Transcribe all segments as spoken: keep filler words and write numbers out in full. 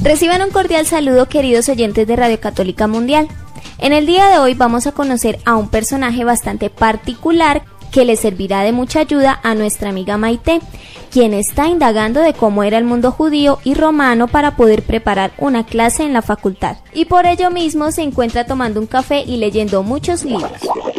Reciban un cordial saludo, queridos oyentes de Radio Católica Mundial. En el día de hoy vamos a conocer a un personaje bastante particular que le servirá de mucha ayuda a nuestra amiga Maite, quien está indagando de cómo era el mundo judío y romano para poder preparar una clase en la facultad. Y por ello mismo se encuentra tomando un café y leyendo muchos libros.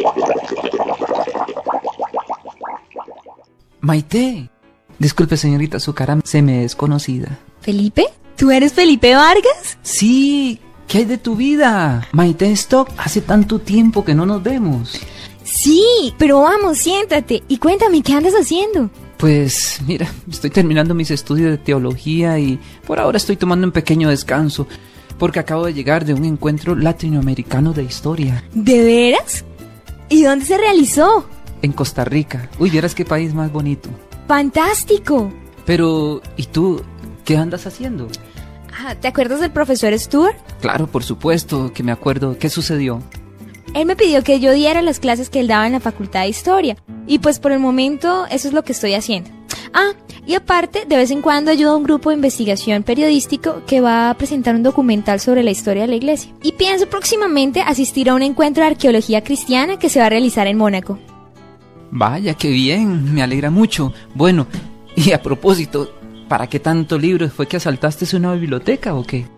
Maite, disculpe señorita, su cara se me es conocida. ¿Felipe? ¿Tú eres Felipe Vargas? Sí, ¿qué hay de tu vida? Maite Stock, hace tanto tiempo que no nos vemos. Sí, pero vamos, siéntate y cuéntame, ¿qué andas haciendo? Pues mira, estoy terminando mis estudios de teología y por ahora estoy tomando un pequeño descanso porque acabo de llegar de un encuentro latinoamericano de historia. ¿De veras? ¿Y dónde se realizó? En Costa Rica. Uy, vieras qué país más bonito. ¡Fantástico! Pero, ¿y tú qué andas haciendo? Ah, ¿te acuerdas del profesor Stuart? Claro, por supuesto que me acuerdo. ¿Qué sucedió? Él me pidió que yo diera las clases que él daba en la Facultad de Historia. Y pues por el momento eso es lo que estoy haciendo. Ah, y aparte, de vez en cuando ayudo a un grupo de investigación periodístico que va a presentar un documental sobre la historia de la iglesia. Y pienso próximamente asistir a un encuentro de arqueología cristiana que se va a realizar en Mónaco. Vaya, qué bien, me alegra mucho. Bueno, y a propósito, ¿para qué tanto libro? ¿Fue que asaltaste una biblioteca o qué?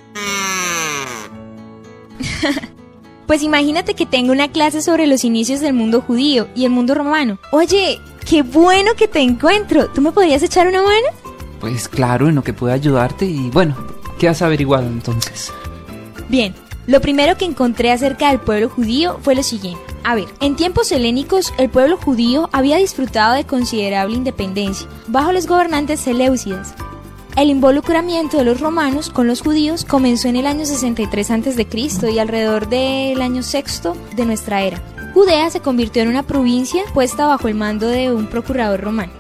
Pues imagínate que tengo una clase sobre los inicios del mundo judío y el mundo romano. Oye, qué bueno que te encuentro. ¿Tú me podrías echar una mano? Pues claro, en lo que pueda ayudarte y bueno, ¿qué has averiguado entonces? Bien, lo primero que encontré acerca del pueblo judío fue lo siguiente. A ver, en tiempos helénicos el pueblo judío había disfrutado de considerable independencia bajo los gobernantes seleucidas. El involucramiento de los romanos con los judíos comenzó en el año sesenta y tres antes de Cristo y alrededor del año sexto de nuestra era. Judea se convirtió en una provincia puesta bajo el mando de un procurador romano.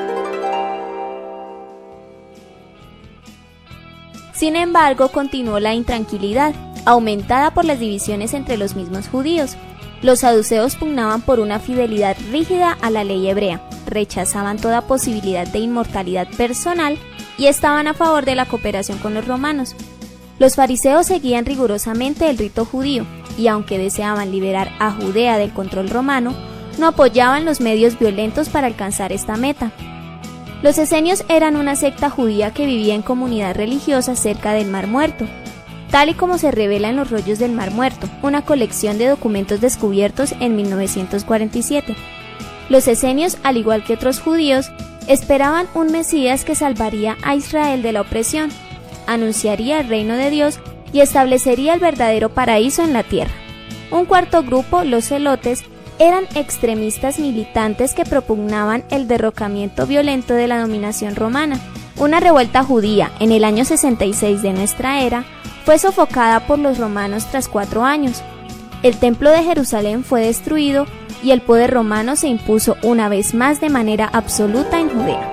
Sin embargo, continuó la intranquilidad, aumentada por las divisiones entre los mismos judíos. Los saduceos pugnaban por una fidelidad rígida a la ley hebrea, rechazaban toda posibilidad de inmortalidad personal y estaban a favor de la cooperación con los romanos. Los fariseos seguían rigurosamente el rito judío y aunque deseaban liberar a Judea del control romano, no apoyaban los medios violentos para alcanzar esta meta. Los esenios eran una secta judía que vivía en comunidad religiosa cerca del Mar Muerto, tal y como se revela en los rollos del Mar Muerto, una colección de documentos descubiertos en mil novecientos cuarenta y siete. Los esenios, al igual que otros judíos, esperaban un Mesías que salvaría a Israel de la opresión, anunciaría el reino de Dios y establecería el verdadero paraíso en la tierra. Un cuarto grupo, los celotes, eran extremistas militantes que propugnaban el derrocamiento violento de la dominación romana. Una revuelta judía en el año sesenta y seis de nuestra era fue sofocada por los romanos tras cuatro años. El templo de Jerusalén fue destruido y el poder romano se impuso una vez más de manera absoluta en Judea.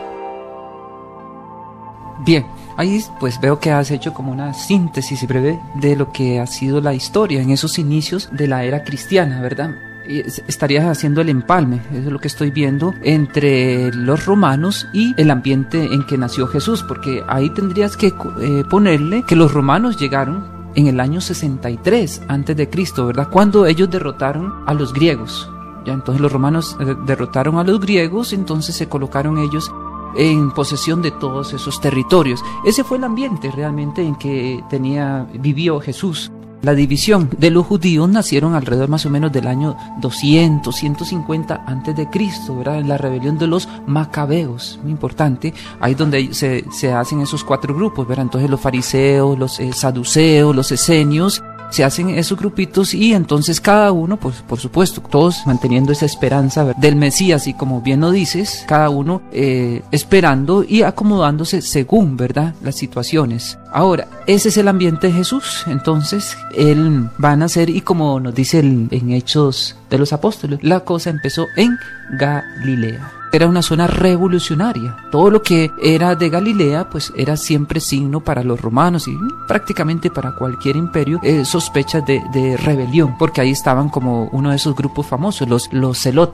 Bien, ahí pues veo que has hecho como una síntesis breve de lo que ha sido la historia en esos inicios de la era cristiana, ¿verdad? Estarías haciendo el empalme, eso es lo que estoy viendo, entre los romanos y el ambiente en que nació Jesús, porque ahí tendrías que eh, ponerle que los romanos llegaron en el año sesenta y tres antes de Cristo, ¿verdad? Cuando ellos derrotaron a los griegos. Ya, entonces los romanos eh, derrotaron a los griegos, entonces se colocaron ellos en posesión de todos esos territorios. Ese fue el ambiente realmente en que tenía, vivió Jesús. La división de los judíos nacieron alrededor más o menos del año doscientos, ciento cincuenta antes de Cristo, ¿verdad? En la rebelión de los macabeos, muy importante, ahí donde se, se hacen esos cuatro grupos, ¿verdad? Entonces los fariseos, los eh, saduceos, los esenios, se hacen esos grupitos y entonces cada uno, pues por supuesto, todos manteniendo esa esperanza, ¿verdad?, del Mesías, y como bien lo dices, cada uno eh, esperando y acomodándose según, ¿verdad?, las situaciones. Ahora, ese es el ambiente de Jesús. Entonces él va a nacer y como nos dice el, en Hechos de los Apóstoles, la cosa empezó en Galilea. Era una zona revolucionaria. Todo lo que era de Galilea pues era siempre signo para los romanos y prácticamente para cualquier imperio, eh, sospechas de, de rebelión, porque ahí estaban como uno de esos grupos famosos, los, los celotes.